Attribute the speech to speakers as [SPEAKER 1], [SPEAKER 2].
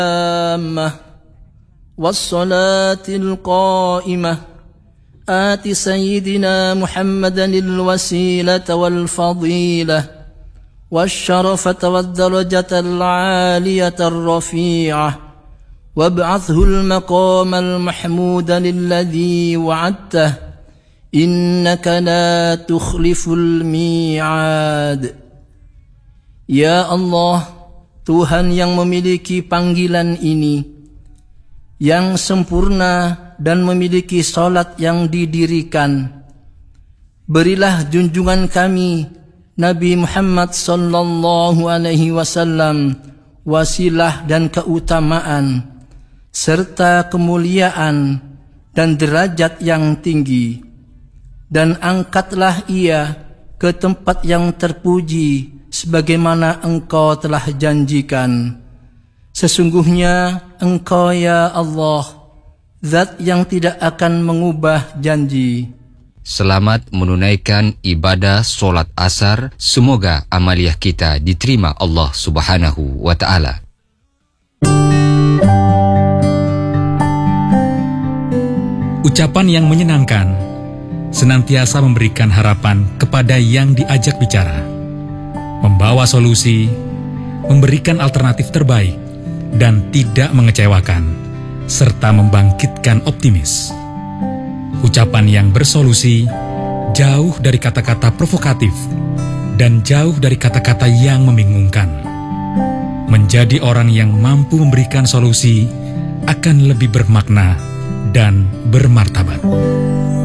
[SPEAKER 1] والصلاة القائمة آت سيدنا محمدا الوسيلة والفضيلة والشرفة والدرجة العالية الرفيعة وابعثه المقام المحمود الذي وعدته إنك لا تخلف الميعاد. Ya Allah, Tuhan yang memiliki panggilan ini, yang sempurna dan memiliki salat yang didirikan, berilah junjungan kami Nabi Muhammad sallallahu alaihi wasallam wasilah dan keutamaan serta kemuliaan dan derajat yang tinggi, dan angkatlah ia ke tempat yang terpuji sebagaimana Engkau telah janjikan. Sesungguhnya Engkau ya Allah, Zat yang tidak akan mengubah janji.
[SPEAKER 2] Selamat menunaikan ibadah solat asar. Semoga amaliah kita diterima Allah Subhanahu wa ta'ala.
[SPEAKER 3] Ucapan yang menyenangkan senantiasa memberikan harapan kepada yang diajak bicara, membawa solusi, memberikan alternatif terbaik, dan tidak mengecewakan, serta membangkitkan optimis. Ucapan yang bersolusi, jauh dari kata-kata provokatif, dan jauh dari kata-kata yang membingungkan. Menjadi orang yang mampu memberikan solusi akan lebih bermakna dan bermartabat.